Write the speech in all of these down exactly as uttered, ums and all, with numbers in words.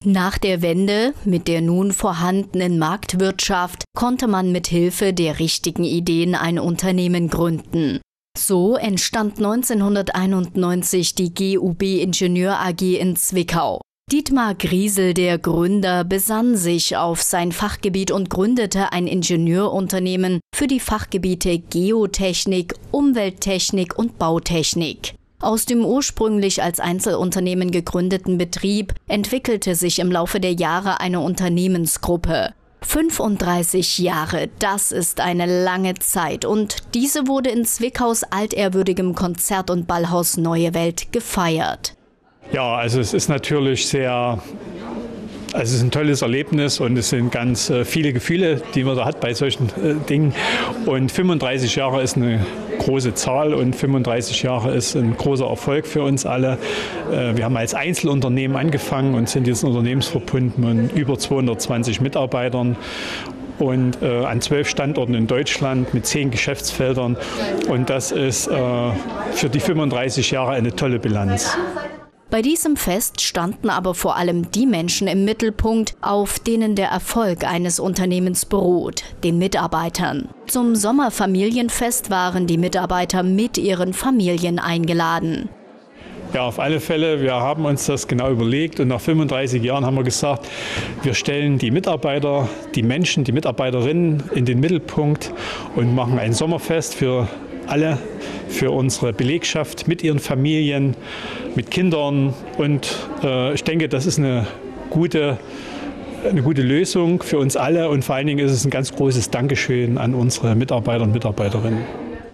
Nach der Wende mit der nun vorhandenen Marktwirtschaft konnte man mit Hilfe der richtigen Ideen ein Unternehmen gründen. So entstand neunzehnhunderteinundneunzig die G U B Ingenieur A G in Zwickau. Dietmar Griesel, der Gründer, besann sich auf sein Fachgebiet und gründete ein Ingenieurunternehmen für die Fachgebiete Geotechnik, Umwelttechnik und Bautechnik. Aus dem ursprünglich als Einzelunternehmen gegründeten Betrieb entwickelte sich im Laufe der Jahre eine Unternehmensgruppe. fünfunddreißig Jahre, das ist eine lange Zeit und diese wurde in Zwickaus altehrwürdigem Konzert- und Ballhaus Neue Welt gefeiert. Ja, also es ist natürlich sehr, also es ist ein tolles Erlebnis und es sind ganz äh, viele Gefühle, die man da hat bei solchen äh, Dingen. Und fünfunddreißig Jahre ist eine große Zahl und fünfunddreißig Jahre ist ein großer Erfolg für uns alle. Äh, wir haben als Einzelunternehmen angefangen und sind jetzt unternehmensverbund mit über zweihundertzwanzig Mitarbeitern. Und äh, an zwölf Standorten in Deutschland mit zehn Geschäftsfeldern. Und das ist äh, für die fünfunddreißig Jahre eine tolle Bilanz. Bei diesem Fest standen aber vor allem die Menschen im Mittelpunkt, auf denen der Erfolg eines Unternehmens beruht, den Mitarbeitern. Zum Sommerfamilienfest waren die Mitarbeiter mit ihren Familien eingeladen. Ja, auf alle Fälle, wir haben uns das genau überlegt und nach fünfunddreißig Jahren haben wir gesagt, wir stellen die Mitarbeiter, die Menschen, die Mitarbeiterinnen in den Mittelpunkt und machen ein Sommerfest für alle, für unsere Belegschaft mit ihren Familien, mit Kindern und äh, ich denke, das ist eine gute, eine gute Lösung für uns alle und vor allen Dingen ist es ein ganz großes Dankeschön an unsere Mitarbeiter und Mitarbeiterinnen.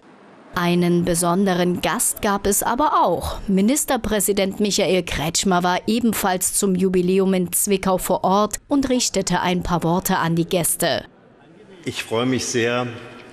Einen besonderen Gast gab es aber auch. Ministerpräsident Michael Kretschmer war ebenfalls zum Jubiläum in Zwickau vor Ort und richtete ein paar Worte an die Gäste. Ich freue mich sehr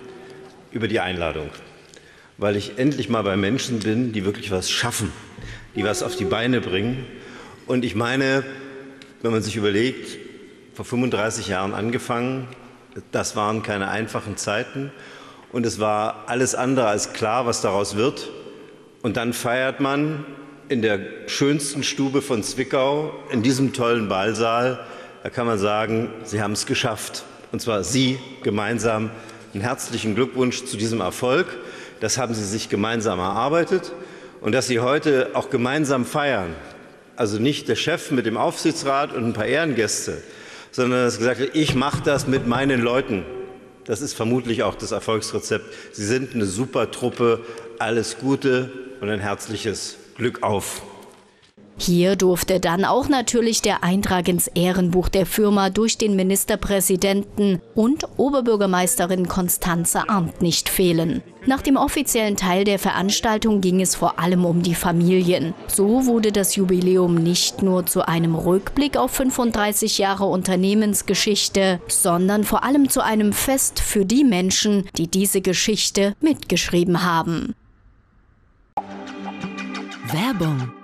über die Einladung, weil ich endlich mal bei Menschen bin, die wirklich was schaffen, die was auf die Beine bringen. Und ich meine, wenn man sich überlegt, vor fünfunddreißig Jahren angefangen, das waren keine einfachen Zeiten. Und es war alles andere als klar, was daraus wird. Und dann feiert man in der schönsten Stube von Zwickau, in diesem tollen Ballsaal. Da kann man sagen, Sie haben es geschafft. Und zwar Sie gemeinsam. Einen herzlichen Glückwunsch zu diesem Erfolg. Das haben Sie sich gemeinsam erarbeitet. Und dass Sie heute auch gemeinsam feiern, also nicht der Chef mit dem Aufsichtsrat und ein paar Ehrengäste, sondern dass gesagt wird, ich mache das mit meinen Leuten. Das ist vermutlich auch das Erfolgsrezept. Sie sind eine super Truppe. Alles Gute und ein herzliches Glück auf. Hier durfte dann auch natürlich der Eintrag ins Ehrenbuch der Firma durch den Ministerpräsidenten und Oberbürgermeisterin Constanze Arndt nicht fehlen. Nach dem offiziellen Teil der Veranstaltung ging es vor allem um die Familien. So wurde das Jubiläum nicht nur zu einem Rückblick auf fünfunddreißig Jahre Unternehmensgeschichte, sondern vor allem zu einem Fest für die Menschen, die diese Geschichte mitgeschrieben haben. Werbung